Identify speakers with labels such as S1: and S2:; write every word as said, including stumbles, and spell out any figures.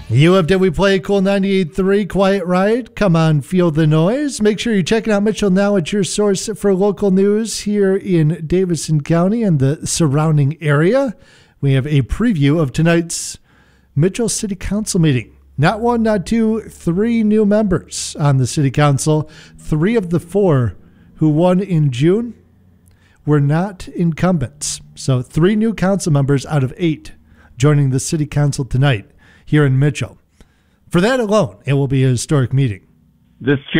S1: You have Did We Play Cool ninety-eight point three Quiet Riot? Come on, feel the noise. Make sure you're checking out Mitchell Now. It's your source for local news here in Davidson County and the surrounding area. We have a preview of tonight's Mitchell City Council meeting. Not one, not two, three new members on the City Council. Three of the four who won in June were not incumbents. So three new council members out of eight joining the City Council tonight here in Mitchell. For that alone, it will be a historic meeting.
S2: This